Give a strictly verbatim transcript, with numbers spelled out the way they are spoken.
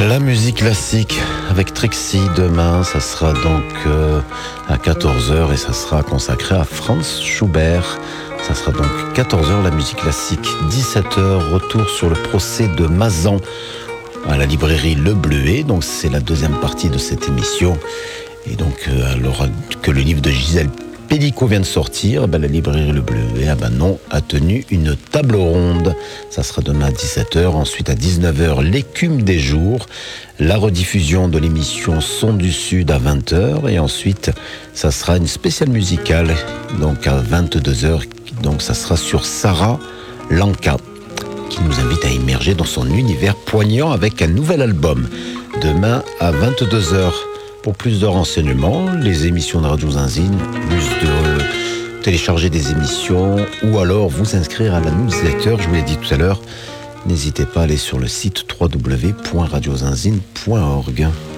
La musique classique avec Trixie demain, ça sera donc euh, à quatorze heures et ça sera consacré à Franz Schubert. Ça sera donc quatorze heures la musique classique, dix-sept heures retour sur le procès de Mazan à la librairie Le Bleuet. Donc c'est la deuxième partie de cette émission. Et donc euh, alors que le livre de Gisèle Pélicaud vient de sortir, ben, la librairie Le Bleuet, ah ben non, a tenu une table ronde. Ça sera demain à dix-sept heures. Ensuite à dix-neuf heures, l'écume des jours. La rediffusion de l'émission Son du Sud à vingt heures. Et ensuite, ça sera une spéciale musicale, donc à vingt-deux heures. Donc ça sera sur Sarah Lanka, qui nous invite à immerger dans son univers poignant avec un nouvel album. Demain à vingt-deux heures. Pour plus de renseignements, les émissions de Radio Zinzine, plus de télécharger des émissions ou alors vous inscrire à la newsletter, je vous l'ai dit tout à l'heure, n'hésitez pas à aller sur le site w w w point radio zinzine point org.